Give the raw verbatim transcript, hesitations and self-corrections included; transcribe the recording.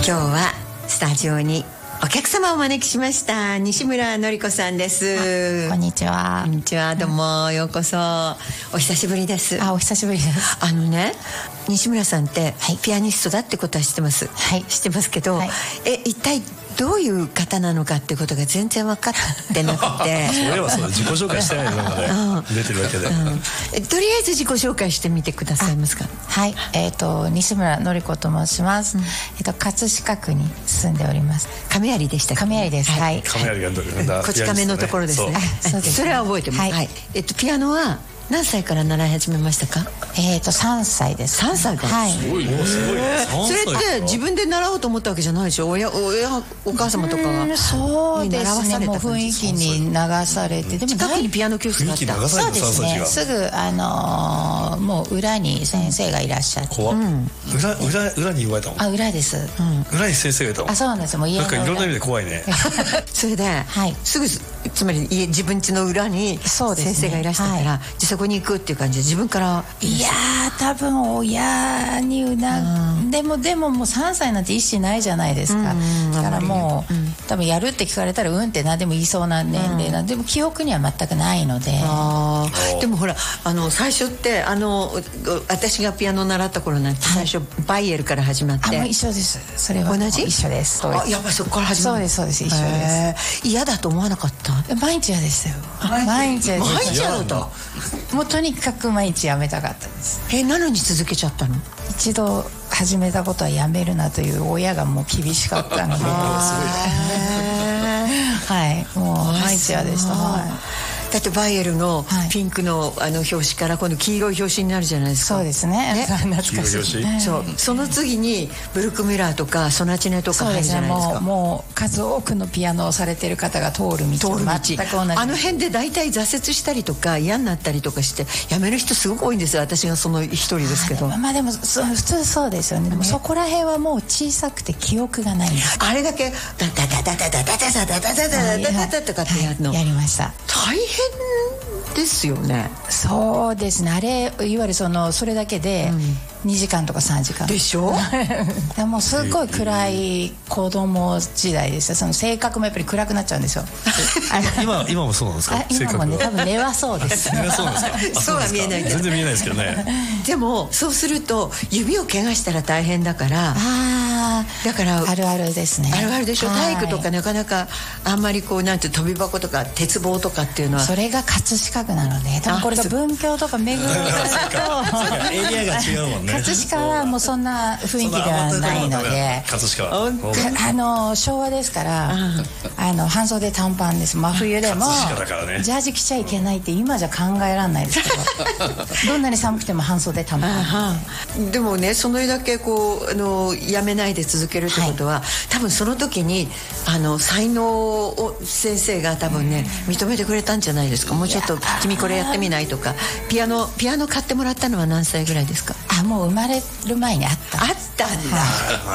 今日はスタジオにお客様をお招きしました。西村のり子さんです。 こんにちは。 こんにちは、どうもようこそ。お久しぶりです。 あ、お久しぶりです。 あのね、西村さんって、 はい、 ピアニストだってことは知ってます。 はい、 知ってますけど、はい、え一体どういう方なのかってことが全然分かってなくてそれはそう、自己紹介してないの中で、うん、出てるわけで、うん、 とりあえず自己紹介してみてくださいますか。 はい、えーと西村のり子と申します、うん、えーと葛飾区に住んでおります。 亀有でしたっけ。亀有です。はい、 亀有がどれだ、 こち亀のところですね。そう、それは覚えてます。はいはい、えっとピアノは何歳から習い始めましたか。 えーとさんさいです。 さんさいから。 はい。 すごい、もうすごい。 それって自分で習おうと思ったわけじゃないでしょ。親、親、お母様とかが。 そうですね。もう雰囲気に流されて、 でも近くにピアノ教室があった。 そうですね。すぐあのもう裏に先生がいらっしゃって。 怖っ。裏裏裏に言われたの。 あ、裏です。 裏に先生がいたの。 あ、そうなんです。もう家のなんかいろんな意味で怖いね。 それで、すぐつまり家自分家の裏に先生がいらしたから、じゃそこに行くっていう感じで自分から。 いやー、多分親にうな、うん、でもでももうさんさいなんて意思ないじゃないですか、うん、だからもう、うん、多分やるって聞かれたらうんって何でも言いそうな年齢なんで、うん、でも記憶には全くないので。 あでもほら、あの最初ってあの私がピアノ習った頃なんて最初、はい、バイエルから始まって。 あ、もう一緒です。それは同じ。 一緒です。 あ、やっぱりそこから始まる。 そうですそうです、一緒です。 嫌だと思わなかった。 毎日嫌でしたよ。毎日毎日嫌だった。 もうとにかく毎日やめたかったです。 え、なのに続けちゃったの。 一度始めたことはやめるなという親がもう厳しかったのではい、もう毎日嫌でした。はい、 だってバイエルのピンクのあの表紙から今度黄色い表紙になるじゃないですか。 そうですね。懐かしい。 そう、その次にブルクミラーとかソナチネとか入るじゃないですか。 もう数多くのピアノをされてる方が通る道。 通る道。 全く同じ。 あの辺で大体挫折したりとか嫌になったりとかしてやめる人すごく多いんですよ。私がその一人ですけど。 まあでも普通そうですよね。でもそこら辺はもう小さくて記憶がないんです。 あれだけダダダダダダダダダダダダダダダとかってやるの。 やりました。 大変ですよね。 そうですね。あれいわゆるそのそれだけでにじかんとかさんじかんでしょ。 でもすごい暗い子供時代でした。その性格もやっぱり暗くなっちゃうんですよ。 今今もそうなんですか。 今もね、多分根はそうです。 根はそうですか。 そうは見えないけど。 全然見えないですけどね。 でもそうすると指を怪我したら大変だから。 ああ、だからあるあるですね。 あるあるでしょ。体育とかなかなかあんまりこうなんて飛び箱とか鉄棒とかっていうのは。 それが葛飾区なので、多分これが文京とか目黒とエリアが違うもんね。 葛飾はもうそんな雰囲気ではないので、 葛飾はあの昭和ですから、あの半袖短パンです。真冬でもジャージ着ちゃいけないって今じゃ考えられないですけど、どんなに寒くても半袖短パン。でもね、それだけこうあのやめないで続けるってことは、多分その時にあの才能を先生が多分ね認めてくれたんじゃないですか。もうちょっと君これやってみないとか。ピアノピアノ買ってもらったのは何歳ぐらいですか。 あ、もう生まれる前にあった。 あったんだ。